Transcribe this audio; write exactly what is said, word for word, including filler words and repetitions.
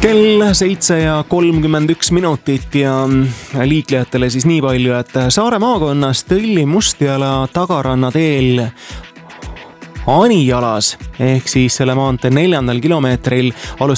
kell seitse ja kolmkümmend üks minutit ja liiklejatele siis nii palju, et Saare maakonnas Tõlli-Mustjala tagaranna teel Anijalas ehk siis selle maantee neljandal kilomeetril